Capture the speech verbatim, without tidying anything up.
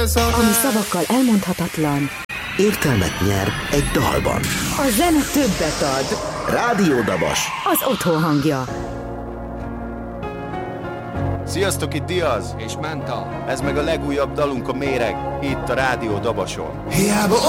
Ami szavakkal elmondhatatlan, értelmet nyer egy dalban. a zene többet ad. Rádió Dabas. Az otthon hangja. Sziasztok, itt Diaz és Menta. Ez meg a legújabb dalunk, a Méreg, itt a Rádió Dabason. Hiába